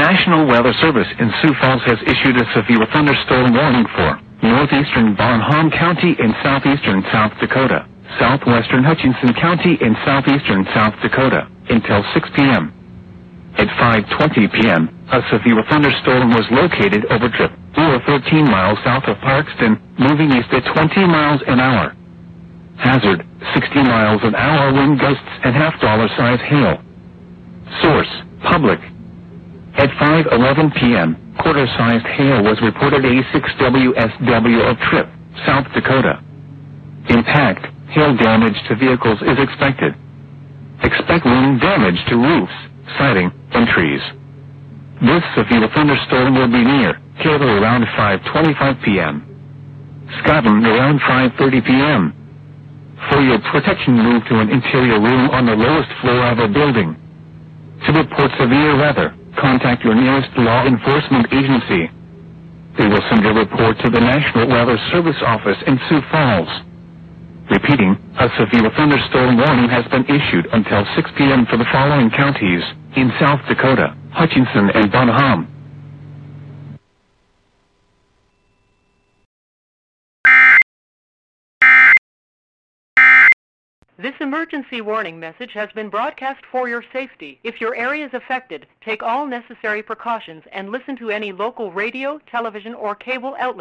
National Weather Service in Sioux Falls has issued a severe thunderstorm warning for northeastern Bonham County in southeastern South Dakota, southwestern Hutchinson County in southeastern South Dakota, until 6 p.m. At 5:20 p.m., a severe thunderstorm was located over Trip, 13 miles south of Parkston, moving east at 20 miles an hour. Hazard, 60 miles an hour wind gusts and half-dollar-size hail. Source, public. At 5:11 p.m., quarter-sized hail was reported A6WSW of Trip, South Dakota. Impact, hail damage to vehicles is expected. Expect wind damage to roofs, siding, and trees. This severe thunderstorm will be near Taylor around 5:25 p.m. Scotland around 5:30 p.m. For your protection, move to an interior room on the lowest floor of a building. To report severe weather, contact your nearest law enforcement agency. They will send a report to the National Weather Service office in Sioux Falls. Repeating, a severe thunderstorm warning has been issued until 6 p.m. for the following counties in South Dakota: Hutchinson and Bonham. This emergency warning message has been broadcast for your safety. If your area is affected, take all necessary precautions and listen to any local radio, television, or cable outlet